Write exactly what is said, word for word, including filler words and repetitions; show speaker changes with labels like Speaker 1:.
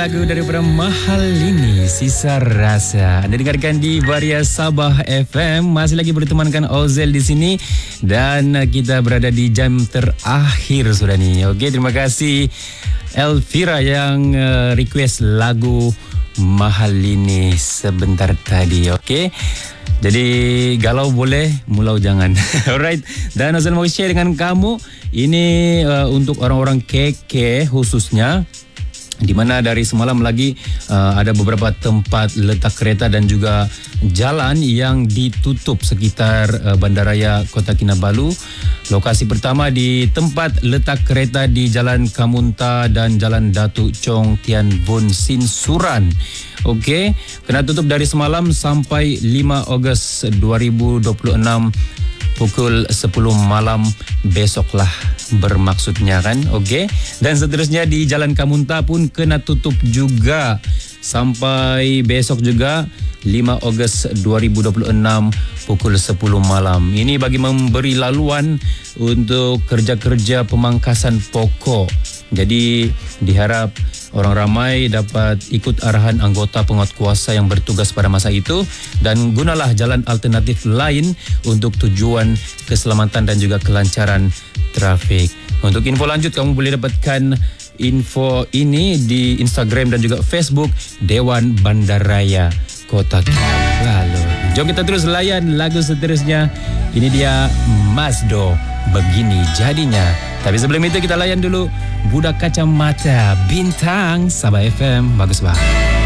Speaker 1: lagu daripada Mahalini, Sisa Rasa. Anda dengarkan di Varia Sabah F M. Masih lagi bertemankan Ozel di sini dan kita berada di jam terakhir sudah ni. Okey, terima kasih Elvira yang uh, request lagu Mahalini sebentar tadi. Okey. Jadi galau boleh, mulau jangan. Alright. Dan Ozel mau share dengan kamu ini uh, untuk orang-orang K K khususnya, di mana dari semalam lagi uh, ada beberapa tempat letak kereta dan juga jalan yang ditutup sekitar uh, Bandaraya Kota Kinabalu. Lokasi pertama di tempat letak kereta di Jalan Kamunta dan Jalan Datuk Chong Tian Bun Sinsuran. Okey, kena tutup dari semalam sampai lima Ogos dua ribu dua puluh enam pukul sepuluh malam besoklah bermaksudnya kan. Okey, dan seterusnya di Jalan Kamunta pun kena tutup juga sampai besok juga lima Ogos dua ribu dua puluh enam pukul sepuluh malam. Ini bagi memberi laluan untuk kerja-kerja pemangkasan pokok. Jadi diharap orang ramai dapat ikut arahan anggota penguatkuasa yang bertugas pada masa itu dan gunalah jalan alternatif lain untuk tujuan keselamatan dan juga kelancaran trafik. Untuk info lanjut kamu boleh dapatkan info ini di Instagram dan juga Facebook Dewan Bandaraya Kota Kinabalu. Jom kita terus layan lagu seterusnya. Ini dia Masdo, Begini Jadinya. Tapi sebelum itu kita layan dulu Budak Kacamata Bintang Sabah F M. Bagus banget.